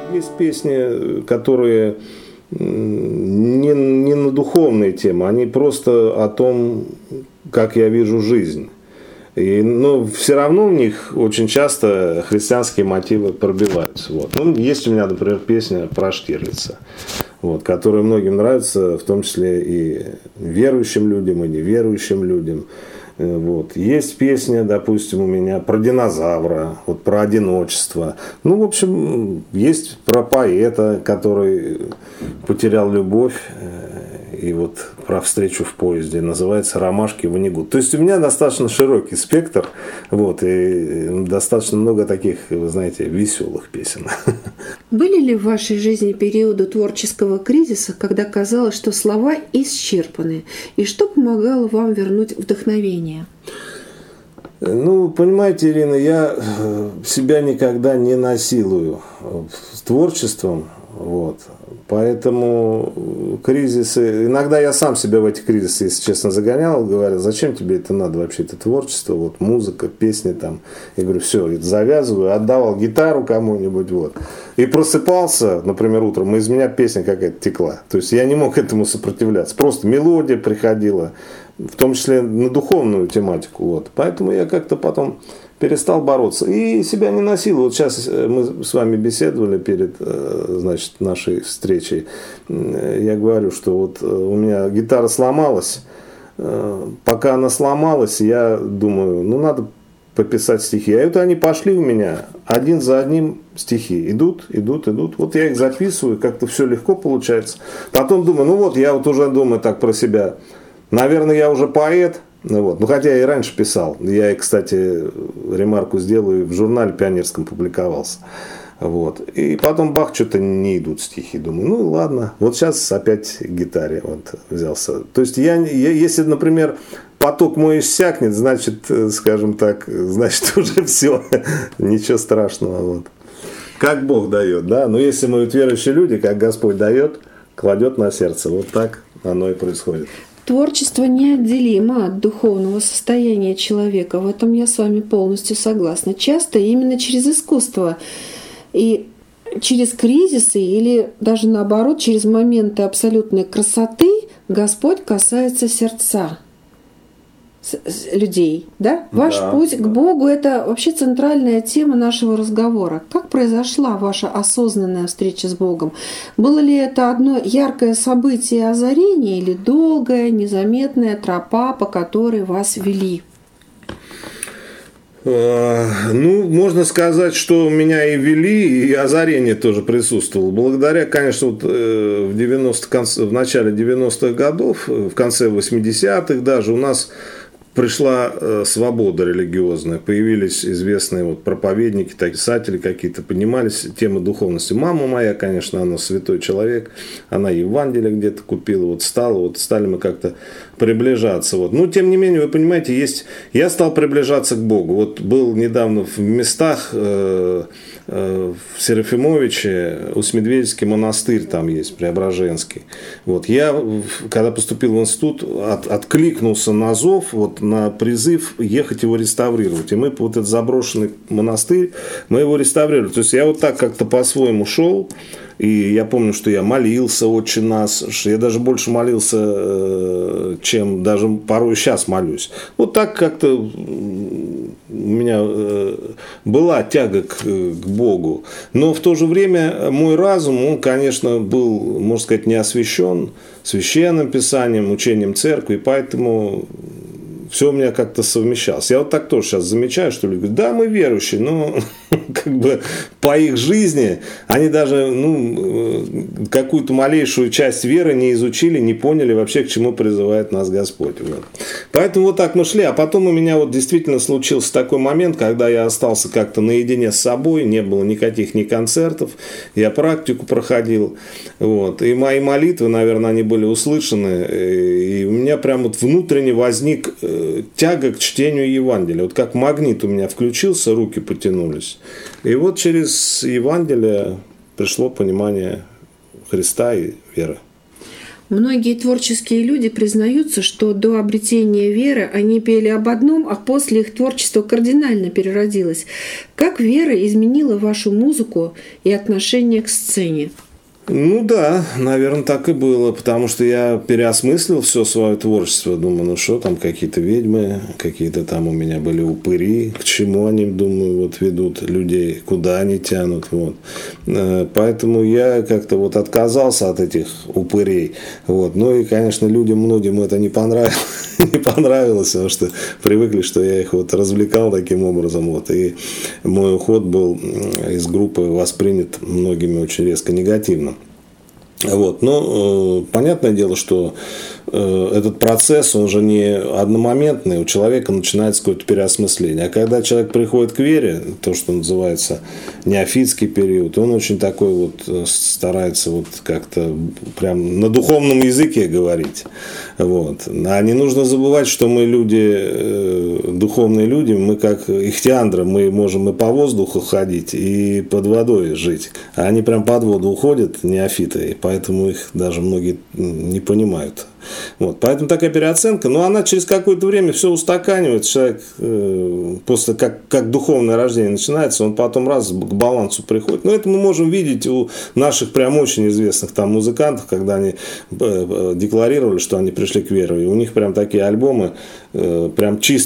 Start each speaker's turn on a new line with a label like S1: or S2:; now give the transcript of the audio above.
S1: Есть песни, которые не на духовные темы, они просто о том, как я вижу жизнь. Но все равно в них очень часто христианские мотивы пробиваются. Вот. Ну, есть у меня, например, песня про Штирлица, вот, которая многим нравится, в том числе и верующим людям, и неверующим людям. Вот. Есть песня, допустим, у меня про динозавра, вот, про одиночество. Ну, в общем, есть про поэта, который потерял любовь, и вот про встречу в поезде, называется «Ромашки в Онегу». То есть у меня достаточно широкий спектр, вот, и достаточно много таких, вы знаете, веселых песен.
S2: Были ли в вашей жизни периоды творческого кризиса, когда казалось, что слова исчерпаны, и что помогало вам вернуть вдохновение?
S1: Ну, понимаете, Ирина, я себя никогда не насилую с творчеством, вот. Поэтому кризисы... Иногда я сам себя в эти кризисы, если честно, загонял, говорил, зачем тебе это надо вообще, это творчество, вот музыка, песни там. Я говорю, все, завязываю, отдавал гитару кому-нибудь, вот. И просыпался, например, утром, и из меня песня какая-то текла. То есть я не мог этому сопротивляться. Просто мелодия приходила, в том числе на духовную тематику, вот. Поэтому я как-то потом перестал бороться и себя не насилую. Вот сейчас мы с вами беседовали перед, значит, нашей встречей. Я говорю, что вот у меня гитара сломалась. Пока она сломалась, я думаю, ну надо пописать стихи. А это они пошли у меня один за одним стихи. Идут. Вот я их записываю, как-то все легко получается. Потом думаю, ну вот я вот уже думаю так про себя. Наверное, я уже поэт. Ну, вот. Ну, хотя я и раньше писал. Я, кстати, ремарку сделаю, в журнале пионерском публиковался. Вот. И потом бах, что-то не идут стихи. Думаю, ну ладно. Вот сейчас опять к гитаре вот взялся. То есть я, если, например, поток мой иссякнет, значит, скажем так, значит уже все. Ничего страшного. Вот. Как Бог дает, да. Но если мы верующие люди, как Господь дает, кладет на сердце. Вот так оно и происходит.
S2: Творчество неотделимо от духовного состояния человека. В этом я с вами полностью согласна. Часто именно через искусство и через кризисы или даже наоборот, через моменты абсолютной красоты Господь касается сердца людей. Да? Ваш путь к Богу – это вообще центральная тема нашего разговора. Как произошла ваша осознанная встреча с Богом? Было ли это одно яркое событие озарения или долгая, незаметная тропа, по которой вас вели?
S1: Ну, можно сказать, что меня и вели, и озарение тоже присутствовало. Благодаря, конечно, вот в начале 90-х годов, в конце 80-х даже у нас пришла свобода религиозная, появились известные вот проповедники, писатели какие-то, поднимались темы духовности. Мама моя, конечно, она святой человек, она Евангелие где-то купила, вот стали мы как-то приближаться. Вот. Но, тем не менее, вы понимаете, я стал приближаться к Богу. Вот был недавно в местах, в Серафимовиче, Усть-Медведецкий монастырь там есть, Преображенский. Вот. Я, когда поступил в институт, откликнулся на зов, вот, на призыв ехать его реставрировать. И мы вот этот заброшенный монастырь, мы его реставрировали. То есть я вот так как-то по-своему шел. И я помню, что я молился «Отче наш», я даже больше молился, чем даже порой сейчас молюсь. Вот так как-то у меня была тяга к Богу. Но в то же время мой разум, он, конечно, был, можно сказать, не освящен священным писанием, учением церкви, поэтому все у меня как-то совмещалось. Я вот так тоже сейчас замечаю, что люди говорят, да, мы верующие, но как бы по их жизни они даже какую-то малейшую часть веры не изучили, не поняли вообще, к чему призывает нас Господь. Вот. Поэтому вот так мы шли. А потом у меня вот действительно случился такой момент, когда я остался как-то наедине с собой, не было никаких ни концертов, я практику проходил. Вот. И мои молитвы, наверное, они были услышаны. И у меня прям вот внутренне возник тяга к чтению Евангелия. Вот как магнит у меня включился, руки потянулись. И вот через Евангелие пришло понимание Христа и веры.
S2: Многие творческие люди признаются, что до обретения веры они пели об одном, а после их творчество кардинально переродилось. Как вера изменила вашу музыку и отношение к сцене?
S1: Ну да, наверное, так и было, потому что я переосмыслил все свое творчество, думаю, ну что там, какие-то ведьмы, какие-то там у меня были упыри, к чему они, думаю, вот ведут людей, куда они тянут, вот. Поэтому я как-то вот отказался от этих упырей, вот. Ну и, конечно, людям многим это не понравилось, потому что привыкли, что я их вот развлекал таким образом, вот. И мой уход был из группы воспринят многими очень резко негативно. Вот. Но понятное дело, что этот процесс, он же не одномоментный, у человека начинается какое-то переосмысление. А когда человек приходит к вере, то, что называется неофитский период, он очень такой вот старается вот как-то прям на духовном языке говорить. Вот. А не нужно забывать, что мы люди, духовные люди, мы как ихтиандры, мы можем и по воздуху ходить, и под водой жить. А они прям под воду уходят, неофиты, и поэтому их даже многие не понимают. Вот, поэтому такая переоценка, но она через какое-то время все устаканивается, человек после как духовное рождение начинается, он потом раз к балансу приходит. Но это мы можем видеть у наших прям очень известных там музыкантов, когда они декларировали, что они пришли к вере, и у них прям такие альбомы прям чисто